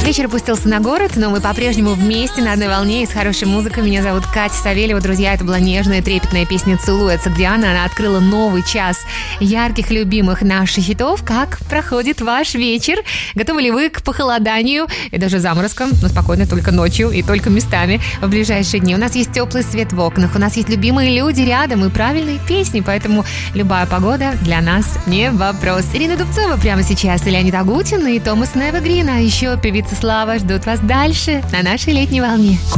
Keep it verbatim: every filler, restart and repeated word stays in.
Вечер опустился на город, но мы по-прежнему вместе на одной волне и с хорошей музыкой. Меня зовут Катя Савельева. Друзья, это была нежная, трепетная песня «Целуется», где Диана, она открыла новый час ярких, любимых наших хитов. Как проходит ваш вечер? Готовы ли вы к похолоданию и даже заморозкам? Но спокойно, только ночью и только местами в ближайшие дни. У нас есть теплый свет в окнах, у нас есть любимые люди рядом и правильные песни, поэтому любая погода для нас не вопрос. Ирина Дубцова прямо сейчас, и Леонид Агутин, и Томас Невегрин, а еще певица Слава ждут вас дальше на нашей летней волне.